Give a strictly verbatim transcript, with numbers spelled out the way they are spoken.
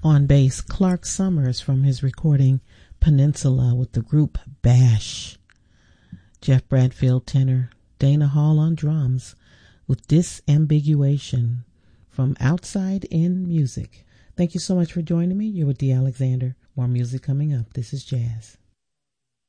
On bass, Clark Summers from his recording Peninsula with the group Bash. Jeff Bradfield tenor, Dana Hall on drums with Disambiguation from Outside In Music. Thank you so much for joining me. You're with Dee Alexander. More music coming up. This is Jazz.